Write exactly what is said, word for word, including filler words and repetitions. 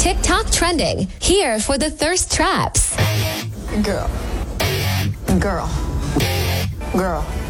TikTok trending. Here for the thirst traps. Girl. Girl. Girl.